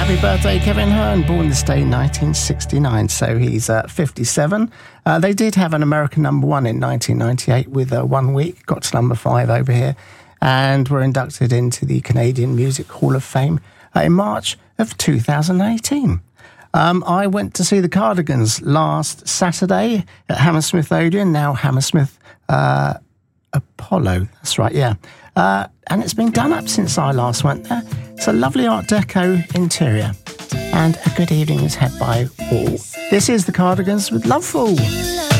Happy birthday, Kevin Hearn, born this day 1969, so he's 57. They did have an American number one in 1998 with 1 week, got to number 5 over here, and were inducted into the Canadian Music Hall of Fame in March of 2018. I went to see the Cardigans last Saturday at Hammersmith Odeon, now Hammersmith Apollo, that's right, yeah. And it's been done up since I last went there. It's a lovely Art Deco interior. And a good evening is had by all. This is the Cardigans with Loveful.